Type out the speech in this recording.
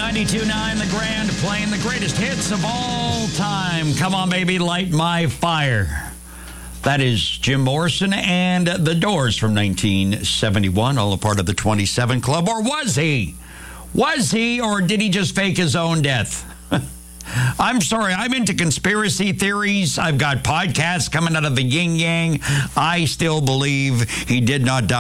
92.9 The Grand, playing the greatest hits of all time. Come on, baby, light my fire. That is Jim Morrison and The Doors from 1971, all a part of the 27 Club. Or was he? Was he, or did he just fake his own death? I'm sorry, I'm into conspiracy theories. I've got podcasts coming out of the yin-yang. I still believe he did not die.